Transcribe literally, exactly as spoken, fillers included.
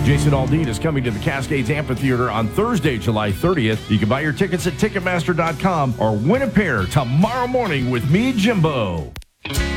Jason Aldean is coming to the Cascades Amphitheater on Thursday, July thirtieth. You can buy your tickets at Ticketmaster dot com or win a pair tomorrow morning with me, Jimbo.